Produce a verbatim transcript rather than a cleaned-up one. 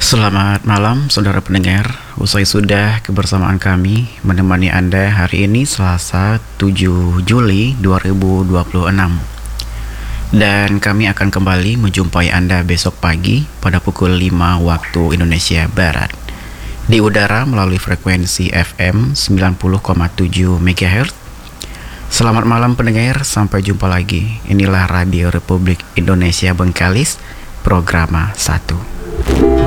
Selamat malam saudara pendengar. Usai sudah kebersamaan kami menemani Anda hari ini Selasa tujuh Juli dua ribu dua puluh enam. Dan kami akan kembali menjumpai Anda besok pagi pada pukul lima waktu Indonesia Barat di udara melalui frekuensi F M sembilan puluh koma tujuh MHz. Selamat malam pendengar, sampai jumpa lagi. Inilah Radio Republik Indonesia Bengkalis, Programa satu.